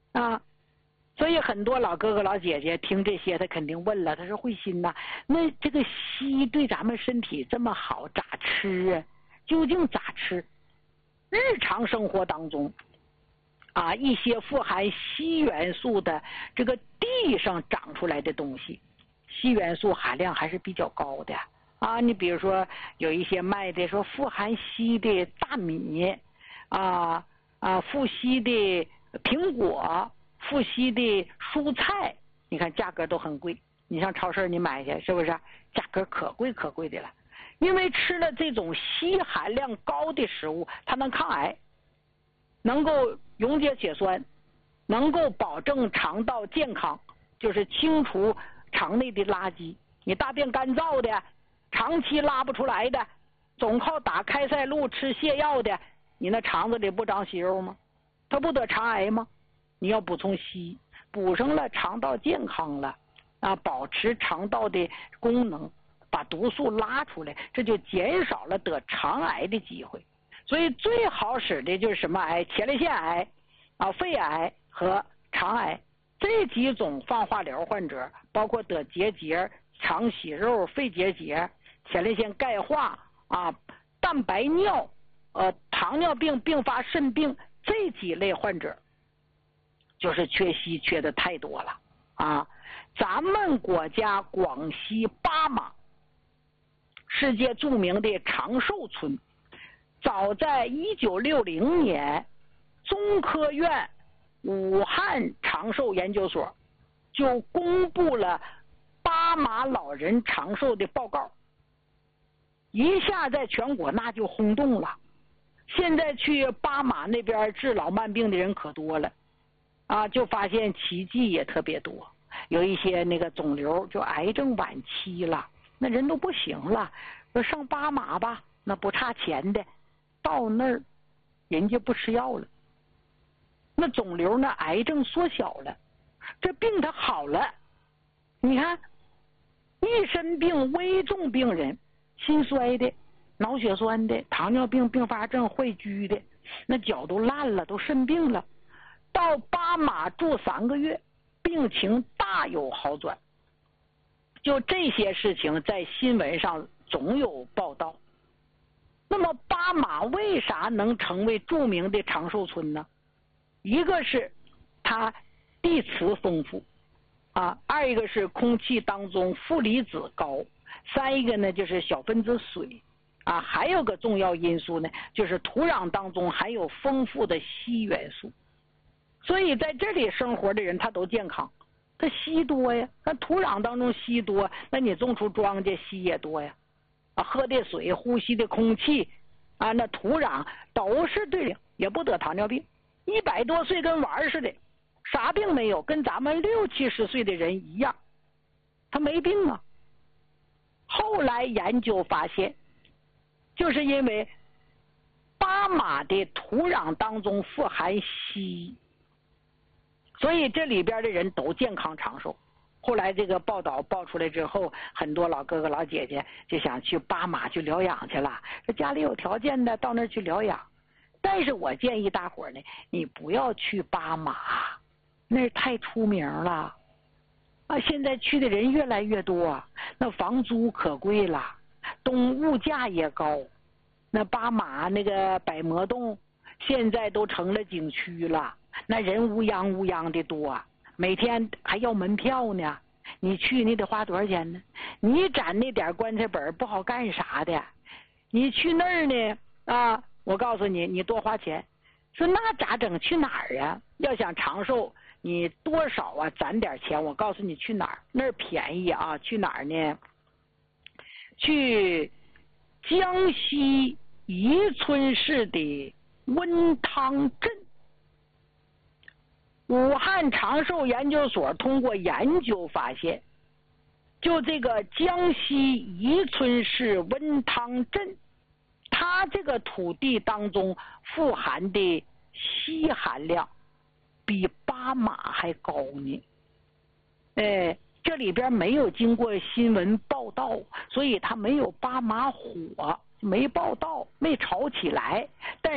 啊。所以很多老哥哥老姐姐听这些，他肯定问了，他说慧心呐，那这个硒对咱们身体这么好，咋吃啊？究竟咋吃？日常生活当中啊，一些富含硒元素的这个地上长出来的东西，硒元素含量还是比较高的啊。你比如说有一些卖的说富含硒的大米富硒的苹果，富硒的蔬菜，你看价格都很贵。你上超市你买去，是不是价格可贵可贵的了？因为吃了这种硒含量高的食物，它能抗癌，能够溶解血栓，能够保证肠道健康，就是清除肠内的垃圾。你大便干燥的，长期拉不出来的，总靠打开塞露吃泻药的，你那肠子里不长息肉吗？它不得肠癌吗？你要补充硒，补上了肠道健康了啊，保持肠道的功能，把毒素拉出来，这就减少了得肠癌的机会。所以最好使的就是什么癌？前列腺癌肺癌和肠癌这几种放化疗患者，包括得结节、肠息肉、肺结节、前列腺钙化蛋白尿糖尿病并发肾病这几类患者，就是缺硒缺的太多了啊！咱们国家广西巴马世界著名的长寿村，早在1960年，中科院武汉长寿研究所就公布了巴马老人长寿的报告，一下在全国那就轰动了。现在去巴马那边治老慢病的人可多了就发现奇迹也特别多。有一些那个肿瘤就癌症晚期了，那人都不行了，说上巴马吧，那不差钱的，到那儿人家不吃药了，那肿瘤呢癌症缩小了，这病它好了。你看一身病危重病人，心衰的、脑血栓的、糖尿病并发症、坏疽的，那脚都烂了，都肾病了，到巴马住3个月，病情大有好转。就这些事情在新闻上总有报道。那么巴马为啥能成为著名的长寿村呢？一个是它地磁丰富二一个是空气当中负离子高，三一个呢就是小分子水还有个重要因素呢，就是土壤当中含有丰富的硒元素。所以在这里生活的人他都健康，他硒多呀，那土壤当中硒多，那你种出庄稼硒也多呀喝的水、呼吸的空气那土壤都是对的，也不得糖尿病。100多岁跟玩似的，啥病没有，跟咱们60、70岁的人一样，他没病啊。后来研究发现，就是因为巴马的土壤当中富含硒，所以这里边的人都健康长寿。后来这个报道报出来之后，很多老哥哥老姐姐就想去巴马去疗养去了，说家里有条件的到那儿去疗养。但是我建议大伙呢，你不要去巴马，那儿太出名了现在去的人越来越多，那房租可贵了，物价也高。那巴马那个百魔洞现在都成了景区了，那人乌泱乌泱的多每天还要门票呢。你去你得花多少钱呢？你攒那点棺材本不好干啥的，你去那儿呢我告诉你，你多花钱。说那咋整？去哪儿啊？要想长寿，你多少攒点钱。我告诉你去哪儿，那儿便宜去哪儿呢？去江西宜春市的温汤镇。武汉长寿研究所通过研究发现，就这个江西宜春市温汤镇，它这个土地当中富含的硒含量比巴马还高呢。这里边没有经过新闻报道，所以它没有巴马火，没报道，没炒起来。但